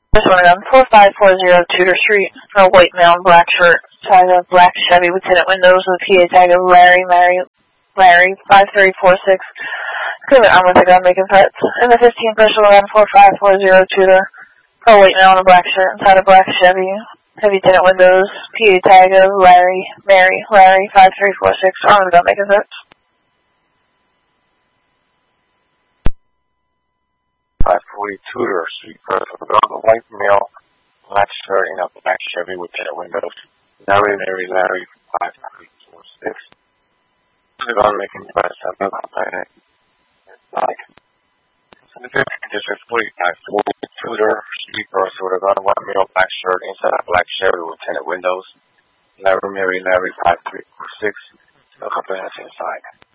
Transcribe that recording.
This one on 4540 Tudor Street for a white male in black shirt, inside a black Chevy with tinted windows with a PA tag of Larry 5346. Cleveland arm with a gun making threats. And the 15 special on 4540 Tudor for a white male in a black shirt, inside a black Chevy, heavy tinted windows, PA tag of Larry 5346. Arm with a gun making threats. 540 Tudor Street, for a white male, black shirt, in a black Chevy with tinted windows. Larry 5346. I'm making threats. I'm not complaining. Like, in the 15th District, 4540 Tudor Street, for a white male, black shirt, inside a black Chevy with tinted windows. Larry 5346. No complaints inside.